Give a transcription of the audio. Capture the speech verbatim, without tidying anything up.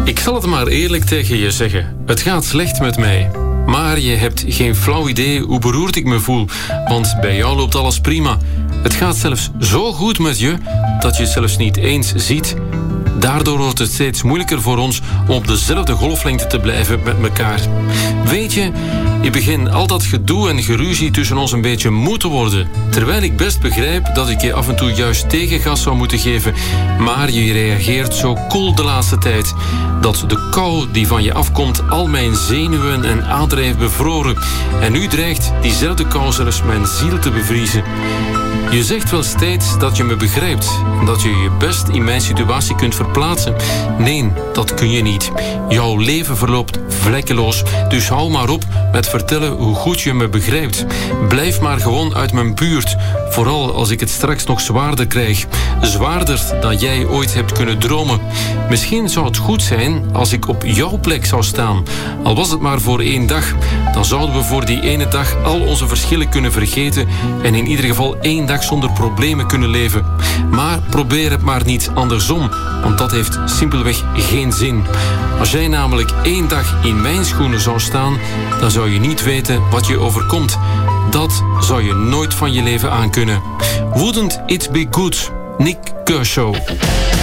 Ik zal het maar eerlijk tegen je zeggen. Het gaat slecht met mij. Maar je hebt geen flauw idee hoe beroerd ik me voel. Want bij jou loopt alles prima. Het gaat zelfs zo goed met je dat je het zelfs niet eens ziet. Daardoor wordt het steeds moeilijker voor ons om op dezelfde golflengte te blijven met elkaar. Weet je, ik begin al dat gedoe en geruzie tussen ons een beetje moe te worden. Terwijl ik best begrijp dat ik je af en toe juist tegengas zou moeten geven. Maar je reageert zo koel de laatste tijd. Dat de kou die van je afkomt al mijn zenuwen en aderen heeft bevroren. En nu dreigt diezelfde kou zelfs mijn ziel te bevriezen. Je zegt wel steeds dat je me begrijpt en dat je je best in mijn situatie kunt verplaatsen. Nee, dat kun je niet. Jouw leven verloopt vlekkeloos, dus hou maar op met vertellen hoe goed je me begrijpt. Blijf maar gewoon uit mijn buurt, vooral als ik het straks nog zwaarder krijg. Zwaarder dan jij ooit hebt kunnen dromen. Misschien zou het goed zijn als ik op jouw plek zou staan. Al was het maar voor één dag. Dan zouden we voor die ene dag al onze verschillen kunnen vergeten en in ieder geval één dag zonder problemen kunnen leven. Maar probeer het maar niet andersom, want dat heeft simpelweg geen zin. Als jij namelijk één dag in mijn schoenen zou staan, dan zou je niet weten wat je overkomt. Dat zou je nooit van je leven aankunnen. Wouldn't it be good? Nick Kershaw.